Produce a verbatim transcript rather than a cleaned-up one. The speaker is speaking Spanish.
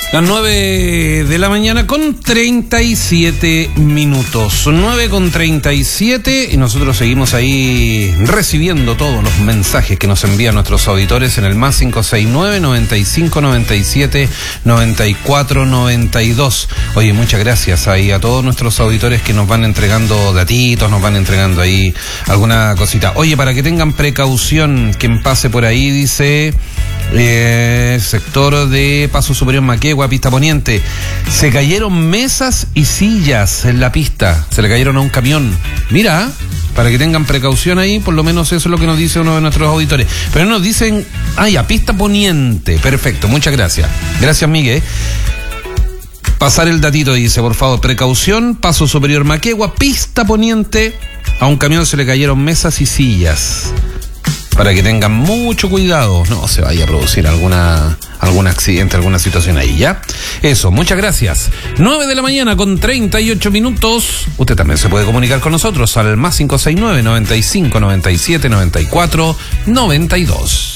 Las nueve de la mañana con treinta y siete minutos. nueve con treinta y siete y nosotros seguimos ahí recibiendo todos los mensajes que nos envían nuestros auditores en el más cinco seis nueve, noventa y cinco, noventa y siete, noventa y cuatro, noventa y dos. Oye, muchas gracias ahí a todos nuestros auditores que nos van entregando datitos, nos van entregando ahí alguna cosita. Oye, para que tengan precaución, quien pase por ahí, dice... Eh, sector de Paso Superior Maquegua, pista poniente, se cayeron mesas y sillas en la pista, se le cayeron a un camión. Mira, para que tengan precaución ahí, por lo menos eso es lo que nos dice uno de nuestros auditores. Pero nos dicen, ah, ya, pista poniente, perfecto, muchas gracias. Gracias, Miguel. Pasar el datito, dice, por favor, precaución, Paso Superior Maquegua, pista poniente, a un camión se le cayeron mesas y sillas. Para que tengan mucho cuidado, no se vaya a producir alguna algún accidente, alguna situación ahí, ¿ya? Eso, muchas gracias. nueve de la mañana con treinta y ocho minutos. Usted también se puede comunicar con nosotros al más cinco seis nueve, noventa y cinco, noventa y siete, noventa y cuatro, noventa y dos.